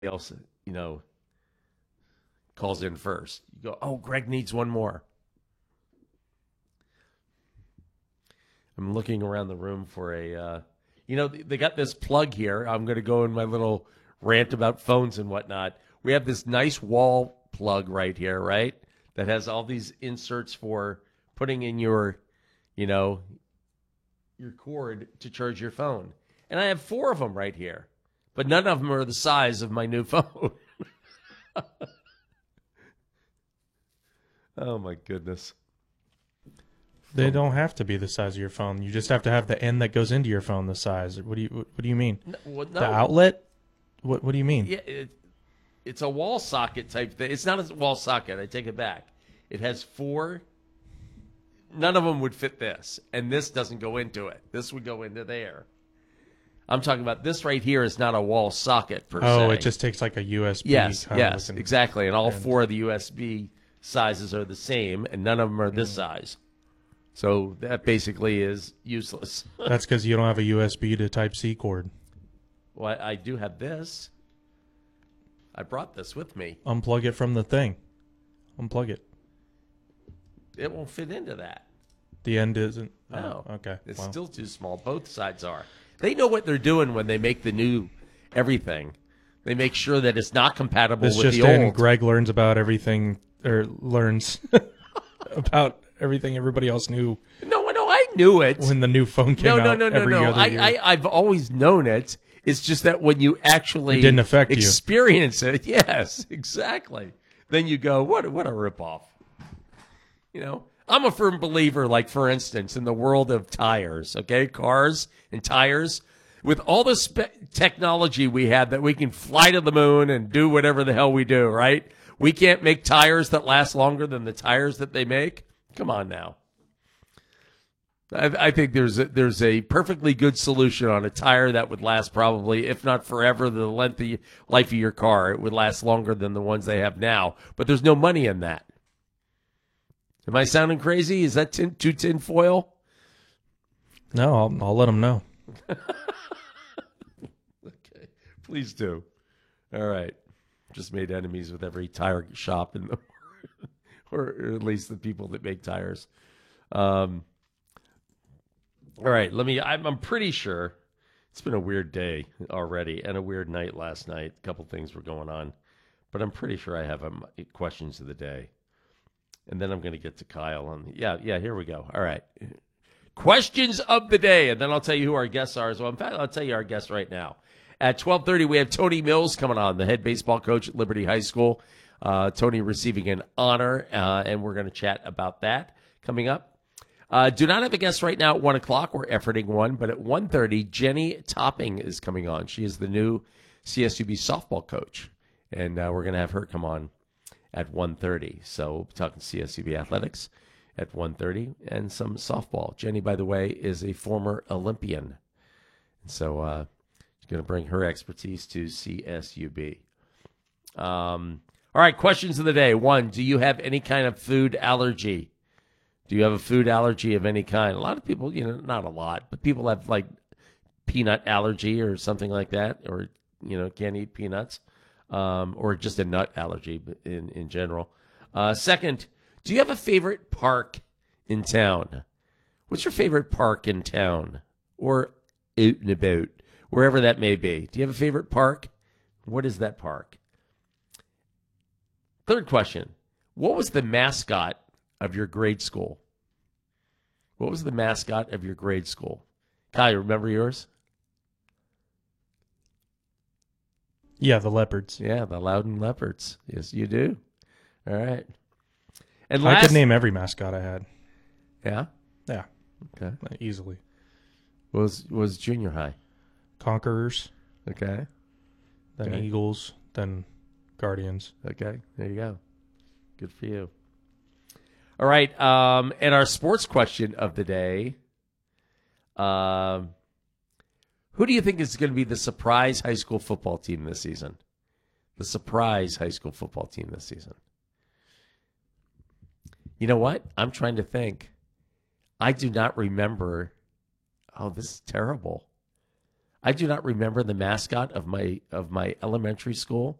else, calls in first. You go, oh, Greg needs one more. I'm looking around the room for they got this plug here. I'm going to go in my little rant about phones and whatnot. We have this nice wall plug right here, right? That has all these inserts for putting in your cord to charge your phone. And I have 4 of them right here, but none of them are the size of my new phone. Oh, my goodness. They don't have to be the size of your phone. You just have to have the end that goes into your phone the size. What do you mean? No. The outlet? What do you mean? Yeah, it's a wall socket type thing. It's not a wall socket. I take it back. It has 4. None of them would fit this, and this doesn't go into it. This would go into there. I'm talking about this right here is not a wall socket per se. Oh, it just takes like a USB. Yes, exactly. And all 4 of the USB sizes are the same, and none of them are this size. So that basically is useless. That's because you don't have a USB to Type-C cord. Well, I do have this. I brought this with me. Unplug it from the thing. Unplug it. It won't fit into that. The end isn't? No. Okay. It's still too small. Both sides are. They know what they're doing when they make the new everything. They make sure that it's not compatible with the old. Greg learns about everything, or learns about everything everybody else knew. No, I knew it. When the new phone came out. No. I've always known it. It's just that when you actually it didn't affect experience it, yes, exactly. Then you go, what a ripoff. I'm a firm believer, like, for instance, in the world of tires, okay? Cars and tires. With all the technology we have that we can fly to the moon and do whatever the hell we do, right? We can't make tires that last longer than the tires that they make. Come on now. I think there's a perfectly good solution on a tire that would last probably, if not forever, the life of your car. It would last longer than the ones they have now. But there's no money in that. Am I sounding crazy? Is that too tin foil? No, I'll let them know. Okay, please do. All right. Just made enemies with every tire shop in the or at least the people that make tires. All right, I'm pretty sure it's been a weird day already and a weird night last night. A couple things were going on, but I'm pretty sure I have questions of the day. And then I'm going to get to Kyle. Yeah, here we go. All right. Questions of the day, and then I'll tell you who our guests are as well. In fact, I'll tell you our guests right now. At 12:30, we have Tony Mills coming on, the head baseball coach at Liberty High School. Tony receiving an honor, and we're going to chat about that coming up. Do not have a guest right now at 1 o'clock. We're efforting one, but at 1:30, Jenny Topping is coming on. She is the new CSUB softball coach, and we're going to have her come on at 1:30. So we'll be talking CSUB athletics at 1:30 and some softball. Jenny, by the way, is a former Olympian. So she's going to bring her expertise to CSUB. All right, questions of the day. 1, do you have any kind of food allergy? Do you have a food allergy of any kind? A lot of people, not a lot, but people have like peanut allergy or something like that, or, can't eat peanuts. Or just a nut allergy in general. 2nd, do you have a favorite park in town? What's your favorite park in town? Or out and about, wherever that may be. Do you have a favorite park? What is that park? 3rd question, what was the mascot of your grade school? What was the mascot of your grade school? Kyle, you remember yours? Yeah, the Leopards. Yeah, the Loudon Leopards. Yes, you do. All right. And I could name every mascot I had. Yeah? Yeah. Okay. Easily. Was junior high? Conquerors. Okay. Then Eagles. Then Guardians. Okay. There you go. Good for you. All right. And our sports question of the day. Who do you think is going to be the surprise high school football team this season? The surprise high school football team this season. You know what? I'm trying to think. I do not remember. Oh, this is terrible. I do not remember the mascot of my elementary school.